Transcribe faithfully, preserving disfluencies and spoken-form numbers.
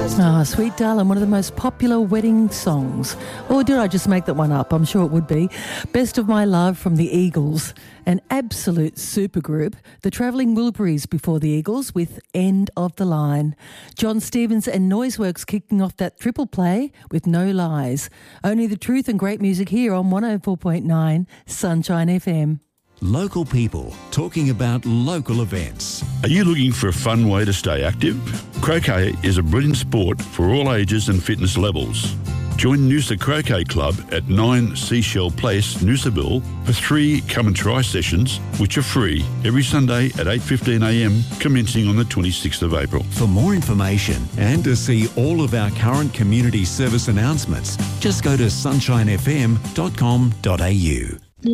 Ah, Sweet Darling, one of the most popular wedding songs. Or did I just make that one up? I'm sure it would be. Best of My Love from the Eagles, an absolute supergroup. The Travelling Wilburys before the Eagles with End of the Line. John Stevens and Noiseworks kicking off that triple play with No Lies. Only the truth and great music here on one oh four point nine Sunshine F M. Local people talking about local events. Are you looking for a fun way to stay active? Croquet is a brilliant sport for all ages and fitness levels. Join Noosa Croquet Club at nine Seashell Place, Noosaville for three come and try sessions, which are free every Sunday at eight fifteen a m commencing on the twenty-sixth of April. For more information and to see all of our current community service announcements, just go to sunshine f m dot com dot a u.